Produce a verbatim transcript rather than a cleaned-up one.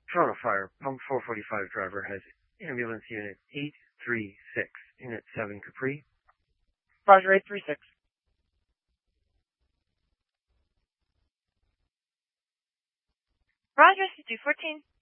Toronto Fire, Pump four forty-five driver has ambulance unit eight three six, unit seven Capri. Roger, eight three six. Roger, C two fourteen.